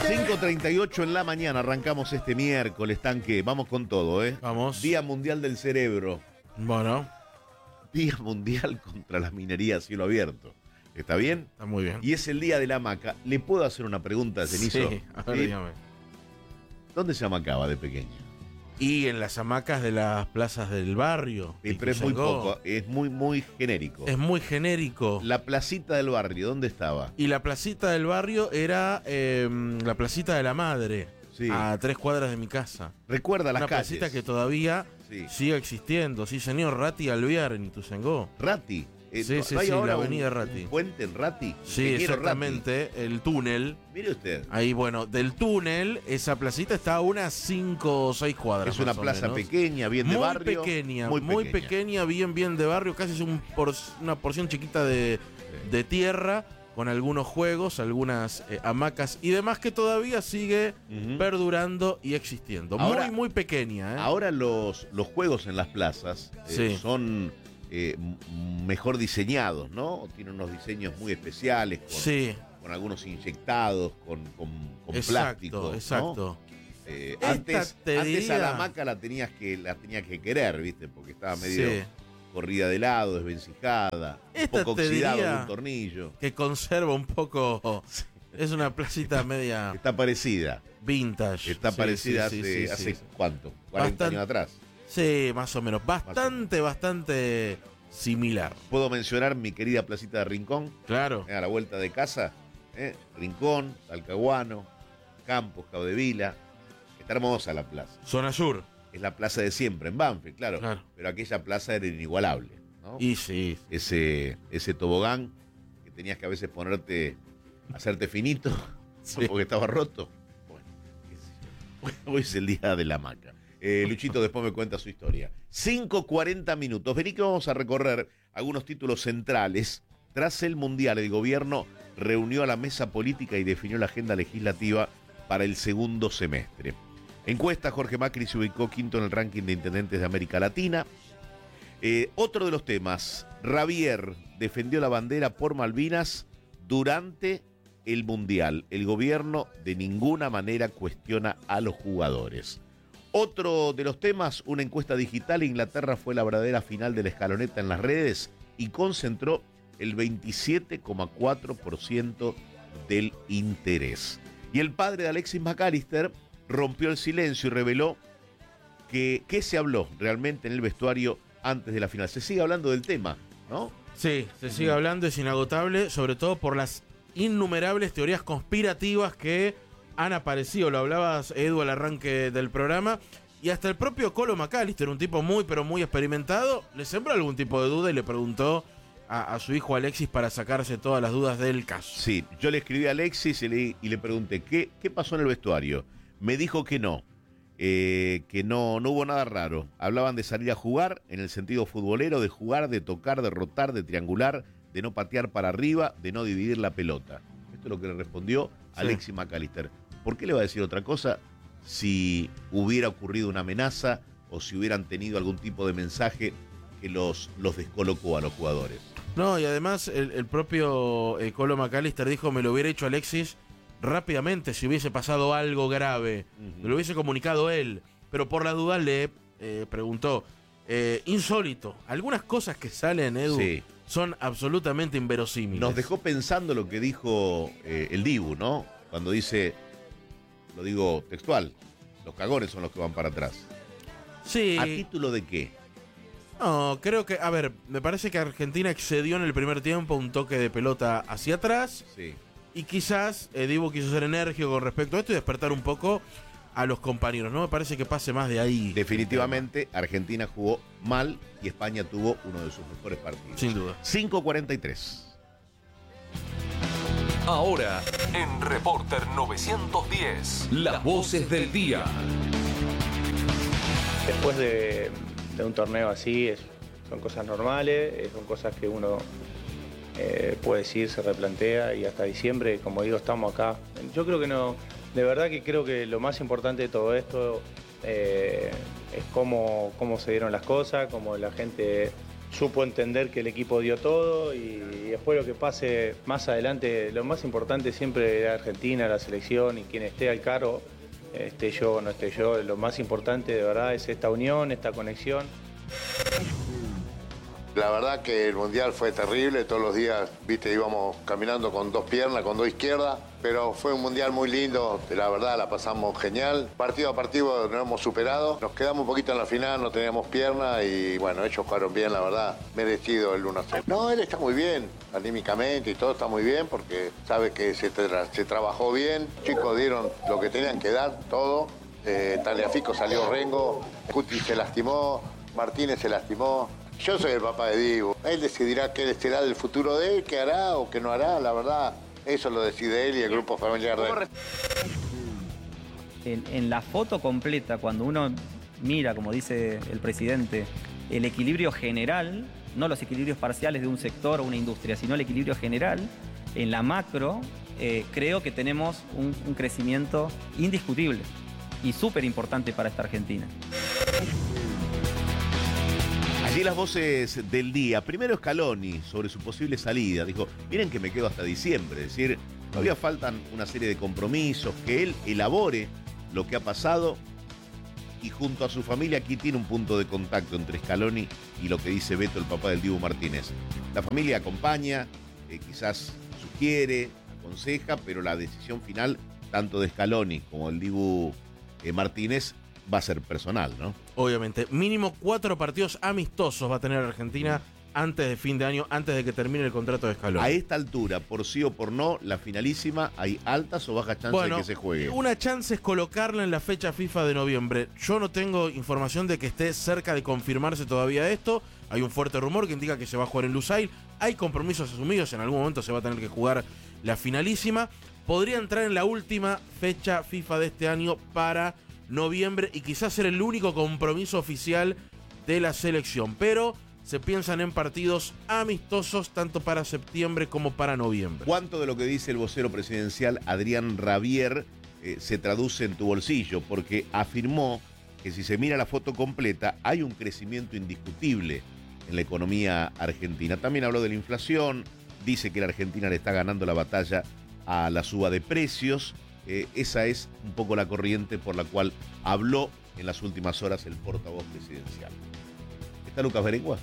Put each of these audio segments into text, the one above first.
5:38 en la mañana, arrancamos este miércoles, tanque, vamos con todo, ¿eh? Vamos. Día Mundial del Cerebro. Bueno. Día Mundial contra la minería a cielo abierto. ¿Está bien? Está muy bien. Y es el día de la hamaca. ¿Le puedo hacer una pregunta, Cenizo? Sí, a ver, dígame. ¿Dónde se amacaba de pequeño? Y en las hamacas de las plazas del barrio. Pero es muy poco, es muy genérico. Es muy genérico. La placita del barrio, ¿dónde estaba? Y la placita del barrio era la placita de la madre. Sí. A 3 cuadras de mi casa. Recuerda las Una calles. placita que todavía sigue existiendo. Sí, señor, Rati Alvear en Ituzaingó. Rati. Sí, ¿No hay ahora la avenida Rati. un puente en Rati? Sí, exactamente, Rati. El túnel. Mire usted. Ahí, bueno, del túnel, esa placita está a unas 5 o 6 cuadras. Es una plaza pequeña, bien de barrio. Muy pequeña, bien de barrio. Casi es una porción chiquita de tierra, con algunos juegos, algunas hamacas y demás que todavía sigue perdurando y existiendo. Ahora, muy pequeña. Ahora los juegos en las plazas son mejor diseñados, ¿no? Tienen unos diseños muy especiales, con algunos inyectados, con plástico. Exacto. ¿No? Antes a la hamaca la tenías que querer, ¿viste? Porque estaba medio corrida de lado, desvencijada, un poco oxidado de un tornillo. Que conserva un poco. Es una placita media. Está parecida. Vintage. Está parecida hace ¿cuánto? 40 años atrás. Sí, más o menos. Bastante similar. ¿Puedo mencionar mi querida placita de Rincón? Claro. A la vuelta de casa. Rincón, Talcahuano, Campos, Caudevila. Está hermosa la plaza. Zona Sur. Es la plaza de siempre, en Banfield, claro. Pero aquella plaza era inigualable, ¿no? Y sí. Ese tobogán que tenías que a veces hacerte finito, porque estaba roto. Bueno, hoy es el día de la hamaca. Luchito después me cuenta su historia. 5:40 minutos. Vení que vamos a recorrer algunos títulos centrales. Tras el Mundial, el gobierno reunió a la mesa política y definió la agenda legislativa para el segundo semestre. Encuesta, Jorge Macri se ubicó quinto en el ranking de intendentes de América Latina. Otro de los temas, Javier defendió la bandera por Malvinas durante el Mundial. El gobierno de ninguna manera cuestiona a los jugadores. Otro de los temas, una encuesta digital. Inglaterra fue la verdadera final de la escaloneta en las redes y concentró el 27,4% del interés. Y el padre de Alexis McAllister rompió el silencio y reveló que se habló realmente en el vestuario antes de la final. Se sigue hablando del tema, ¿no? Sí, se sigue hablando, es inagotable, sobre todo por las innumerables teorías conspirativas que han aparecido. Lo hablabas, Edu, al arranque del programa. Y hasta el propio Colo McAllister, un tipo muy experimentado, le sembró algún tipo de duda y le preguntó a su hijo Alexis para sacarse todas las dudas del caso. Sí, yo le escribí a Alexis y le pregunté, ¿qué pasó en el vestuario? Me dijo que no hubo nada raro. Hablaban de salir a jugar en el sentido futbolero, de jugar, de tocar, de rotar, de triangular, de no patear para arriba, de no dividir la pelota. Esto es lo que le respondió Alexis McAllister. ¿Por qué le va a decir otra cosa si hubiera ocurrido una amenaza o si hubieran tenido algún tipo de mensaje que los descolocó a los jugadores? No, y además el propio Colo McAllister dijo, me lo hubiera hecho Alexis rápidamente si hubiese pasado algo grave. Me lo hubiese comunicado él. Pero por la duda le preguntó. Insólito. Algunas cosas que salen, Edu, son absolutamente inverosímiles. Nos dejó pensando lo que dijo el Dibu, ¿no? Cuando dice, lo digo textual, los cagones son los que van para atrás. Sí. ¿A título de qué? No, creo que, a ver, me parece que Argentina excedió en el primer tiempo un toque de pelota hacia atrás. Sí. Y quizás Dibu quiso ser enérgico con respecto a esto y despertar un poco a los compañeros. No me parece que pase más de ahí. Definitivamente, Argentina jugó mal y España tuvo uno de sus mejores partidos. Sin duda. 5:43. Ahora, en Reporter 910, las voces del día. Después de un torneo así, son cosas normales, son cosas que uno puede decir, se replantea y hasta diciembre, como digo, estamos acá. Yo creo que no, de verdad que creo que lo más importante de todo esto es cómo se dieron las cosas, cómo la gente. supo entender que el equipo dio todo y después lo que pase más adelante, lo más importante siempre es Argentina, la selección y quien esté al cargo, esté yo o no esté yo, lo más importante de verdad es esta unión, esta conexión. La verdad que el Mundial fue terrible, todos los días, viste, íbamos caminando con dos piernas, con dos izquierdas, pero fue un Mundial muy lindo, la verdad la pasamos genial. Partido a partido nos hemos superado, nos quedamos un poquito en la final, no teníamos piernas y bueno, ellos jugaron bien, la verdad, merecido el 1-0. No, él está muy bien, anímicamente y todo está muy bien porque sabe que se trabajó bien, los chicos dieron lo que tenían que dar, todo. Tagliafico salió rengo, Cuti se lastimó, Martínez se lastimó. Yo soy el papá de Dibu. Él decidirá qué será del futuro de él, qué hará o qué no hará. La verdad, eso lo decide él y el grupo familiar de él. En la foto completa, cuando uno mira, como dice el presidente, el equilibrio general, no los equilibrios parciales de un sector o una industria, sino el equilibrio general, en la macro, creo que tenemos un crecimiento indiscutible y súper importante para esta Argentina. Allí las voces del día. Primero Scaloni sobre su posible salida. Dijo, miren que me quedo hasta diciembre. Es decir, todavía faltan una serie de compromisos, que él elabore lo que ha pasado y junto a su familia aquí tiene un punto de contacto entre Scaloni y lo que dice Beto, el papá del Dibu Martínez. La familia acompaña, quizás sugiere, aconseja, pero la decisión final, tanto de Scaloni como del Dibu Martínez, va a ser personal, ¿no? Obviamente. Mínimo 4 partidos amistosos va a tener Argentina antes de fin de año, antes de que termine el contrato de Scaloni. A esta altura, por sí o por no, la finalísima, ¿hay altas o bajas chances de que se juegue? Una chance es colocarla en la fecha FIFA de noviembre. Yo no tengo información de que esté cerca de confirmarse todavía esto. Hay un fuerte rumor que indica que se va a jugar en Lusail. Hay compromisos asumidos, en algún momento se va a tener que jugar la finalísima. Podría entrar en la última fecha FIFA de este año para noviembre y quizás ser el único compromiso oficial de la selección, pero se piensan en partidos amistosos tanto para septiembre como para noviembre. ¿Cuánto de lo que dice el vocero presidencial Adrián Rabier se traduce en tu bolsillo? Porque afirmó que si se mira la foto completa hay un crecimiento indiscutible en la economía argentina. También habló de la inflación, dice que la Argentina le está ganando la batalla a la suba de precios. Esa es un poco la corriente por la cual habló en las últimas horas el portavoz presidencial. ¿Está Lucas Berengua?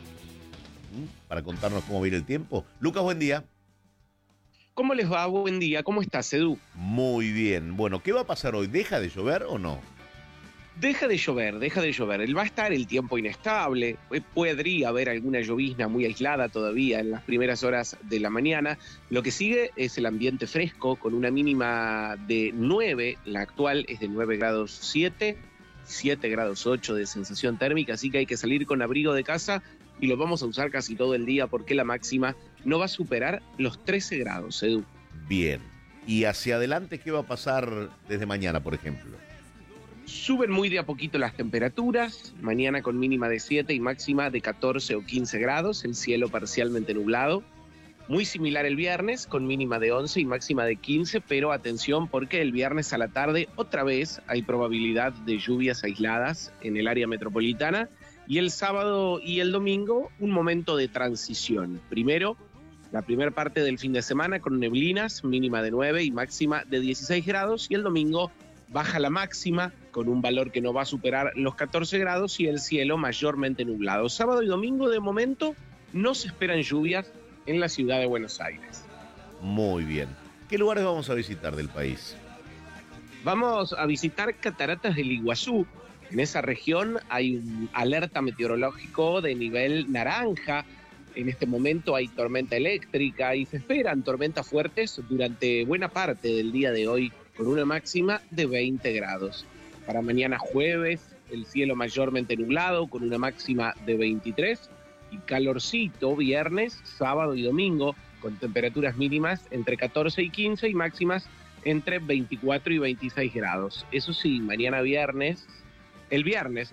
Para contarnos cómo viene el tiempo. Lucas, buen día. ¿Cómo les va? Buen día. ¿Cómo estás, Edu? Muy bien. Bueno, ¿qué va a pasar hoy? ¿Deja de llover o no? Deja de llover. Va a estar el tiempo inestable. Podría haber alguna llovizna muy aislada todavía en las primeras horas de la mañana. Lo que sigue es el ambiente fresco con una mínima de 9. La actual es de 9 grados 7 grados 8 de sensación térmica. Así que hay que salir con abrigo de casa y lo vamos a usar casi todo el día porque la máxima no va a superar los 13 grados, Edu. Bien. ¿Y hacia adelante qué va a pasar desde mañana, por ejemplo? Suben muy de a poquito las temperaturas, mañana con mínima de 7 y máxima de 14 o 15 grados, el cielo parcialmente nublado. Muy similar el viernes, con mínima de 11 y máxima de 15, pero atención porque el viernes a la tarde otra vez hay probabilidad de lluvias aisladas en el área metropolitana y el sábado y el domingo un momento de transición. Primero, la primera parte del fin de semana con neblinas, mínima de 9 y máxima de 16 grados y el domingo baja la máxima con un valor que no va a superar los 14 grados y el cielo mayormente nublado. Sábado y domingo de momento no se esperan lluvias en la ciudad de Buenos Aires. Muy bien. ¿Qué lugares vamos a visitar del país? Vamos a visitar Cataratas del Iguazú. En esa región hay un alerta meteorológico de nivel naranja. En este momento hay tormenta eléctrica y se esperan tormentas fuertes durante buena parte del día de hoy, con una máxima de 20 grados. Para mañana jueves, el cielo mayormente nublado, con una máxima de 23, y calorcito viernes, sábado y domingo, con temperaturas mínimas entre 14 y 15 y máximas entre 24 y 26 grados. Eso sí, mañana viernes, el viernes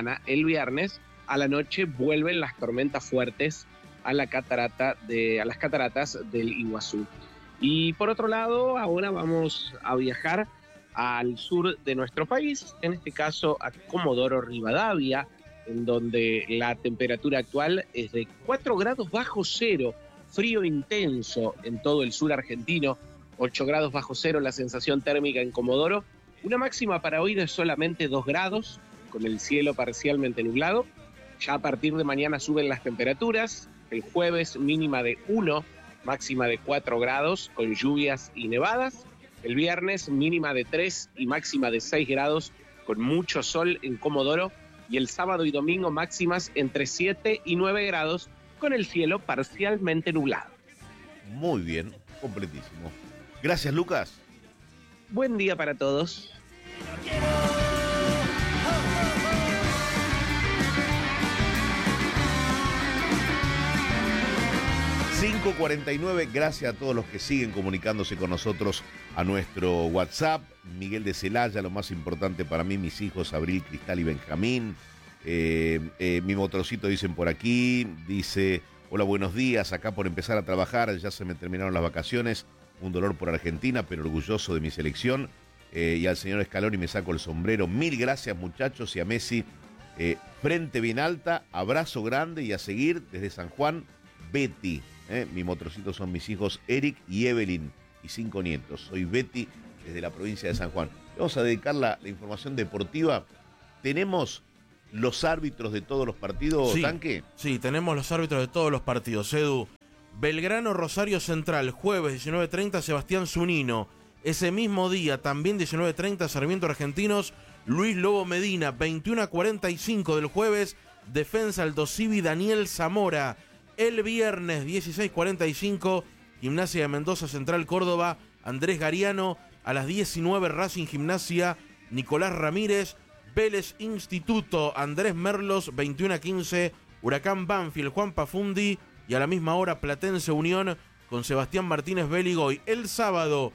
a la noche vuelven las tormentas fuertes a las cataratas del Iguazú. Y por otro lado, ahora vamos a viajar al sur de nuestro país, en este caso a Comodoro Rivadavia, en donde la temperatura actual es de 4 grados bajo cero, frío intenso en todo el sur argentino, 8 grados bajo cero la sensación térmica en Comodoro, una máxima para hoy de solamente 2 grados, con el cielo parcialmente nublado. Ya a partir de mañana suben las temperaturas, el jueves mínima de 1, máxima de 4 grados, con lluvias y nevadas, el viernes mínima de 3 y máxima de 6 grados, con mucho sol en Comodoro, y el sábado y domingo máximas entre 7 y 9 grados, con el cielo parcialmente nublado. Muy bien, completísimo. Gracias, Lucas. Buen día para todos. 5:49, gracias a todos los que siguen comunicándose con nosotros a nuestro WhatsApp. Miguel de Celaya, lo más importante para mí, mis hijos Abril, Cristal y Benjamín. Mi motorcito dicen por aquí, dice, hola, buenos días, acá por empezar a trabajar, ya se me terminaron las vacaciones, un dolor por Argentina, pero orgulloso de mi selección. Y al señor Scaloni me saco el sombrero. Mil gracias, muchachos, y a Messi, frente bien alta, abrazo grande y a seguir desde San Juan, Betty. Mi motorcito son mis hijos Eric y Evelyn y 5 nietos. Soy Betty desde la provincia de San Juan. Vamos a dedicar la información deportiva. Tenemos los árbitros de todos los partidos, sí, Tanque. Sí, tenemos los árbitros de todos los partidos, Edu. Belgrano, Rosario Central, jueves 19:30, Sebastián Zunino. Ese mismo día, también 19:30, Sarmiento Argentinos, Luis Lobo Medina. 21:45 del jueves, Defensa Aldo Civi, Daniel Zamora. El viernes 16:45, Gimnasia de Mendoza, Central Córdoba, Andrés Gariano. A las 19, Racing Gimnasia, Nicolás Ramírez. Vélez Instituto, Andrés Merlos. 21:15, Huracán Banfield, Juan Pafundi. Y a la misma hora, Platense Unión con Sebastián Martínez Beligoy. El sábado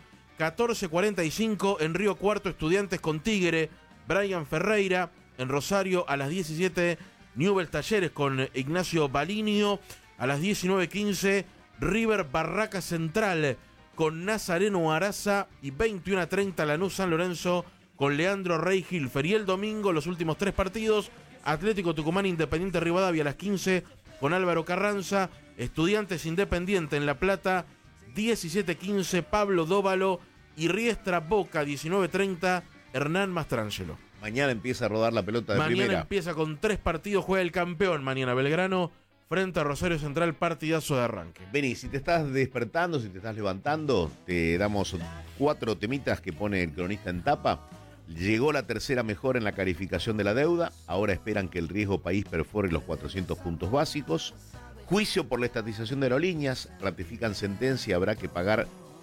14:45, en Río Cuarto, Estudiantes con Tigre, Brian Ferreira. En Rosario a las 17, Newell's Talleres con Ignacio Balinio. A las 19:15, River Barraca Central con Nazareno Araza. Y 21:30, Lanús San Lorenzo con Leandro Rey Hilfer. Y el domingo, los últimos 3 partidos, Atlético Tucumán Independiente Rivadavia a las 15 con Álvaro Carranza. Estudiantes Independiente en La Plata, 17:15, Pablo Dóvalo. Y Riestra Boca, 19:30, Hernán Mastrangelo. Mañana empieza a rodar la pelota de Mañana primera. empieza con 3 partidos, juega el campeón mañana, Belgrano frente a Rosario Central, partidazo de arranque. Vení, si te estás despertando, si te estás levantando, te damos 4 temitas que pone el cronista en tapa. Llegó la tercera mejora en la calificación de la deuda, ahora esperan que el riesgo país perfore los 400 puntos básicos. Juicio por la estatización de aerolíneas, ratifican sentencia y habrá que pagar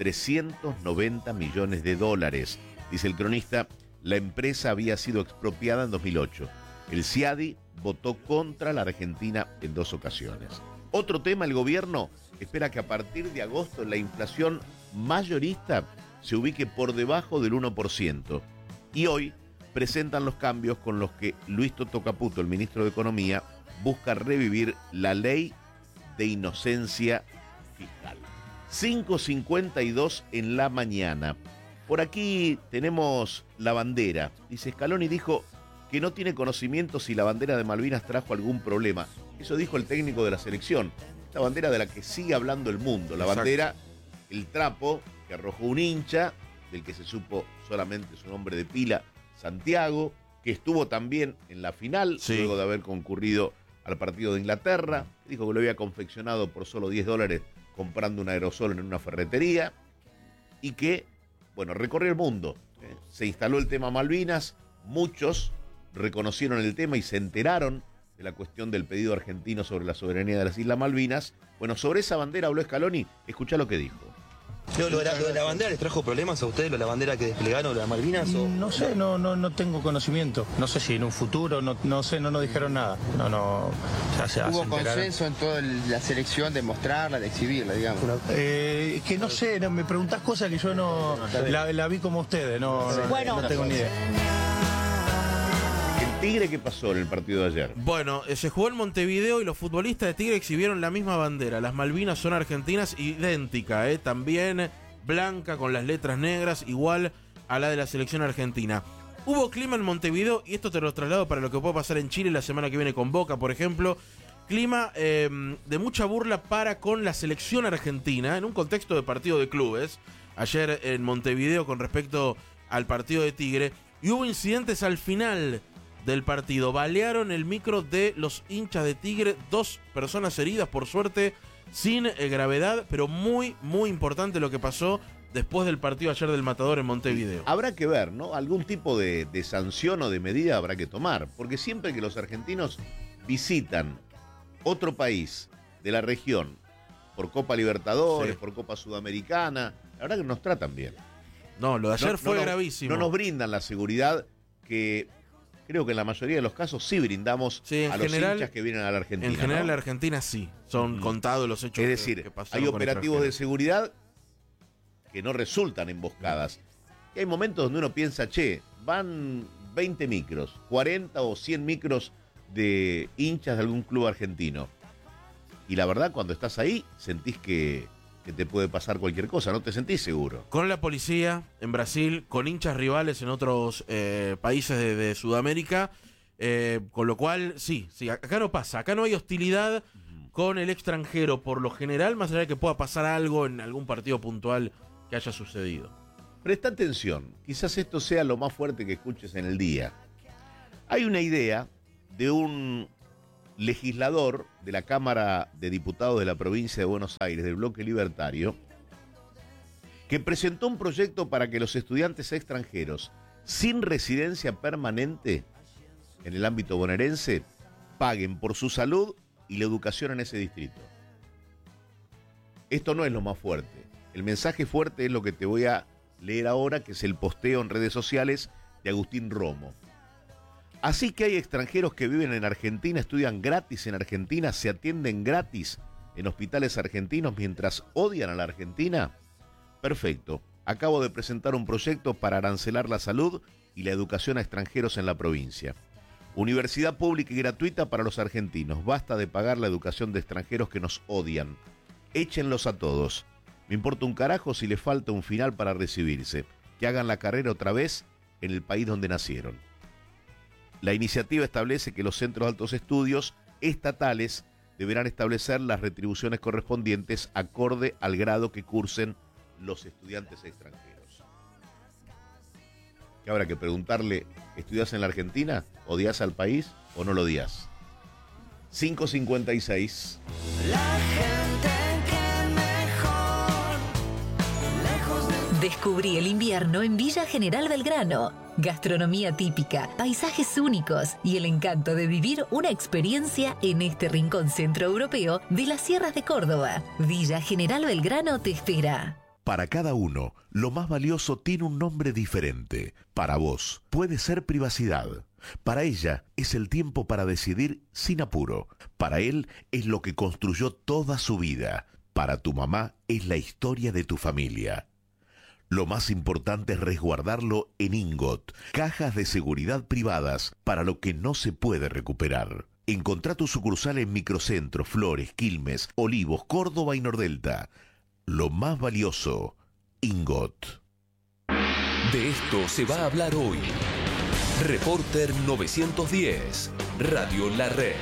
390 millones de dólares. Dice el cronista, la empresa había sido expropiada en 2008. El CIADI votó contra la Argentina en 2 ocasiones. Otro tema, el gobierno espera que a partir de agosto la inflación mayorista se ubique por debajo del 1%. Y hoy presentan los cambios con los que Luis Toto Caputo, el ministro de Economía, busca revivir la ley de inocencia fiscal. 5:52 en la mañana. Por aquí tenemos la bandera. Dice, Scaloni dijo que no tiene conocimiento si la bandera de Malvinas trajo algún problema. Eso dijo el técnico de la selección. Esta bandera de la que sigue hablando el mundo. La bandera, el trapo que arrojó un hincha, del que se supo solamente su nombre de pila, Santiago, que estuvo también en la final, sí, luego de haber concurrido al partido de Inglaterra. Dijo que lo había confeccionado por solo $10 comprando un aerosol en una ferretería. Y que, bueno, recorrió el mundo. Se instaló el tema Malvinas, muchos reconocieron el tema y se enteraron de la cuestión del pedido argentino sobre la soberanía de las Islas Malvinas. Bueno, sobre esa bandera habló Scaloni, escuchá lo que dijo. ¿Lo de la bandera les trajo problemas a ustedes, lo de la bandera que desplegaron, lo de Malvinas? O... No sé, no tengo conocimiento. No sé si en un futuro, no sé, no nos dijeron nada. Hubo consenso en toda la selección de mostrarla, de exhibirla, digamos. Que no sé, me preguntás cosas que yo no la vi como ustedes, no tengo ni idea. ¿Tigre qué pasó en el partido de ayer? Bueno, se jugó en Montevideo y los futbolistas de Tigre exhibieron la misma bandera. Las Malvinas son argentinas, idéntica, también blanca con las letras negras, igual a la de la selección argentina. Hubo clima en Montevideo, y esto te lo traslado para lo que puede pasar en Chile la semana que viene con Boca, por ejemplo. Clima de mucha burla para con la selección argentina, en un contexto de partido de clubes, ayer en Montevideo con respecto al partido de Tigre, y hubo incidentes al final del partido. Balearon el micro de los hinchas de Tigre, 2 personas heridas, por suerte, sin gravedad, pero muy, muy importante lo que pasó después del partido ayer del Matador en Montevideo. Habrá que ver, ¿no? Algún tipo de sanción o de medida habrá que tomar, porque siempre que los argentinos visitan otro país de la región por Copa Libertadores, por Copa Sudamericana, la verdad que nos tratan bien. No, lo de ayer fue gravísimo. No nos brindan la seguridad que creo que en la mayoría de los casos sí brindamos a los hinchas que vienen a la Argentina. En general, ¿no? la Argentina sí, son contados los hechos. Es decir, que pasaron hay con operativos de seguridad que no resultan emboscadas. Y hay momentos donde uno piensa, che, van 20 micros, 40 o 100 micros de hinchas de algún club argentino. Y la verdad, cuando estás ahí, sentís que te puede pasar cualquier cosa, no te sentís seguro. Con la policía en Brasil, con hinchas rivales en otros países de Sudamérica, con lo cual, sí, acá no pasa, acá no hay hostilidad con el extranjero, por lo general, más allá de que pueda pasar algo en algún partido puntual que haya sucedido. Presta atención, quizás esto sea lo más fuerte que escuches en el día. Hay una idea de un legislador de la Cámara de Diputados de la provincia de Buenos Aires, del Bloque Libertario, que presentó un proyecto para que los estudiantes extranjeros sin residencia permanente en el ámbito bonaerense paguen por su salud y la educación en ese distrito. Esto no es lo más fuerte. El mensaje fuerte es lo que te voy a leer ahora, que es el posteo en redes sociales de Agustín Romo. Así que hay extranjeros que viven en Argentina, estudian gratis en Argentina, se atienden gratis en hospitales argentinos mientras odian a la Argentina. Perfecto. Acabo de presentar un proyecto para arancelar la salud y la educación a extranjeros en la provincia. Universidad pública y gratuita para los argentinos. Basta de pagar la educación de extranjeros que nos odian. Échenlos a todos. Me importa un carajo si les falta un final para recibirse. Que hagan la carrera otra vez en el país donde nacieron. La iniciativa establece que los centros de altos estudios estatales deberán establecer las retribuciones correspondientes acorde al grado que cursen los estudiantes extranjeros. ¿Qué habrá que preguntarle? ¿Estudias en la Argentina? ¿Odias al país o no lo odias? 5:56. La gente que mejor, lejos de... Descubrí el invierno en Villa General Belgrano. Gastronomía típica, paisajes únicos y el encanto de vivir una experiencia en este rincón centroeuropeo de las sierras de Córdoba. Villa General Belgrano te espera. Para cada uno, lo más valioso tiene un nombre diferente. Para vos, puede ser privacidad. Para ella, es el tiempo para decidir sin apuro. Para él, es lo que construyó toda su vida. Para tu mamá, es la historia de tu familia. Lo más importante es resguardarlo en Ingot, cajas de seguridad privadas para lo que no se puede recuperar. Encontrá tu sucursal en Microcentro, Flores, Quilmes, Olivos, Córdoba y Nordelta. Lo más valioso, Ingot. De esto se va a hablar hoy. Reporter 910, Radio La Red.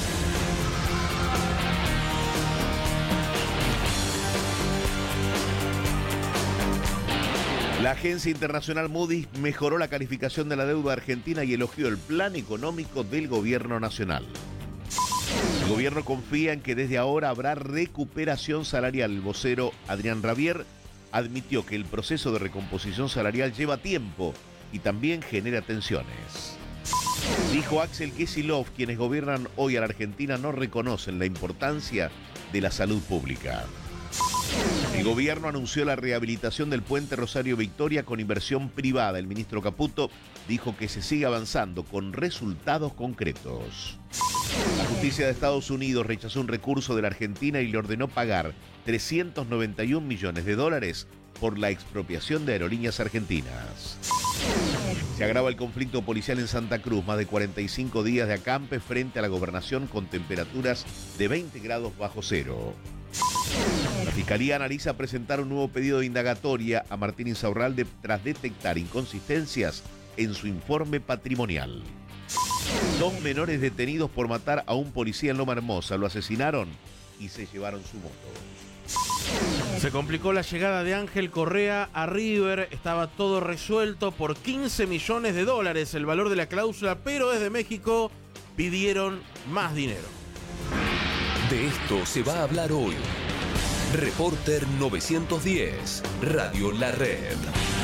La agencia internacional Moody's mejoró la calificación de la deuda argentina y elogió el plan económico del gobierno nacional. El gobierno confía en que desde ahora habrá recuperación salarial. El vocero Adrián Rabier admitió que el proceso de recomposición salarial lleva tiempo y también genera tensiones. Dijo Axel Kicillof, quienes gobiernan hoy a la Argentina no reconocen la importancia de la salud pública. El gobierno anunció la rehabilitación del puente Rosario Victoria con inversión privada. El ministro Caputo dijo que se sigue avanzando con resultados concretos. La justicia de Estados Unidos rechazó un recurso de la Argentina y le ordenó pagar $391 millones por la expropiación de aerolíneas argentinas. Se agrava el conflicto policial en Santa Cruz, más de 45 días de acampe frente a la gobernación con temperaturas de 20 grados bajo cero. La Fiscalía analiza presentar un nuevo pedido de indagatoria a Martín Insaurralde tras detectar inconsistencias en su informe patrimonial. 2 menores detenidos por matar a un policía en Loma Hermosa. Lo asesinaron y se llevaron su moto. Se complicó la llegada de Ángel Correa a River. Estaba todo resuelto por $15 millones el valor de la cláusula, pero desde México pidieron más dinero. De esto se va a hablar hoy. Reporter 910, Radio La Red.